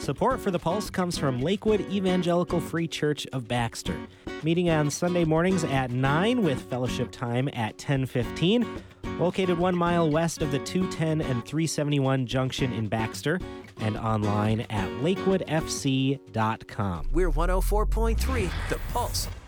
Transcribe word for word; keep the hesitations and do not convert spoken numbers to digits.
Support for The Pulse comes from Lakewood Evangelical Free Church of Baxter. Meeting on Sunday mornings at nine with fellowship time at ten fifteen. Located one mile west of the two ten and three seventy-one junction in Baxter, and online at lakewood f c dot com. We're one oh four point three, The Pulse.